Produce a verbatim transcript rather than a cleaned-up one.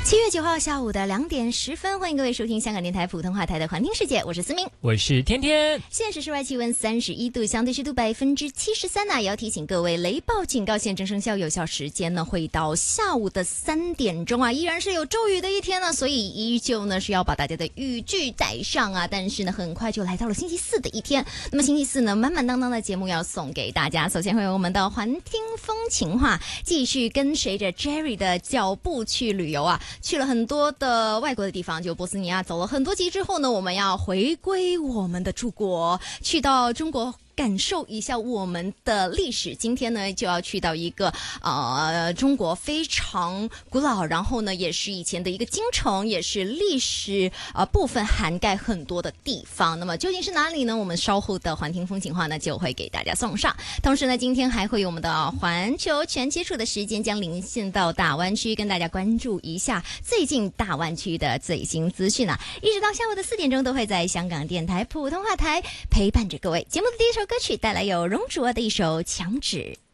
七月九号下午的两点十分，欢迎各位收听香港电台普通话台的环听世界，我是思明， 我是天天。 现时室外气温三十一度，相对湿度百分之七十三呢。也要提醒各位，雷暴警告现正生效，有效时间呢会到下午的三点钟啊，依然是有骤雨的一天呢，所以依旧呢是要把大家的雨具带上啊。但是呢，很快就来到了星期四的一天，那么星期四呢，满满当当的节目要送给大家。首先会有我们的环听风情话，继续跟随着 Jerry 的脚步去旅游啊。去了很多的外国的地方，就波斯尼亚走了很多集之后呢，我们要回归我们的祖国，去到中国感受一下我们的历史。今天呢就要去到一个呃中国非常古老，然后呢也是以前的一个京城，也是历史呃部分涵盖很多的地方。那么究竟是哪里呢？我们稍后的环听风情话呢就会给大家送上。同时呢，今天还会有我们的环球全接触的时间，将连线到大湾区，跟大家关注一下最近大湾区的最新资讯啊。一直到下午的四点钟，都会在香港电台普通话台陪伴着各位。节目的第一首歌曲带来有容祖儿的一首《墙纸》。